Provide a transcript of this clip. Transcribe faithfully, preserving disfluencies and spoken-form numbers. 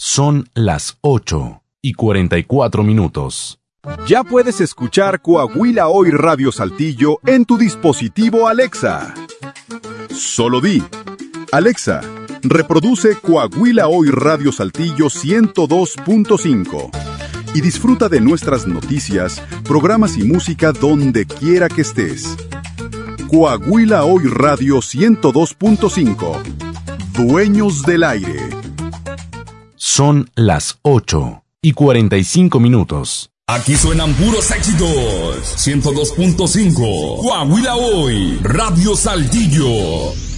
Son las ocho y cuarenta y cuatro minutos. Ya puedes escuchar Coahuila Hoy Radio Saltillo en tu dispositivo Alexa. Solo di: Alexa, reproduce Coahuila Hoy Radio Saltillo ciento dos punto cinco y disfruta de nuestras noticias, programas y música donde quiera que estés. Coahuila Hoy Radio ciento dos punto cinco. Dueños del aire. Son las ocho y cuarenta y cinco minutos. Aquí suenan puros éxitos. ciento dos punto cinco. Coahuila Hoy Radio Saltillo.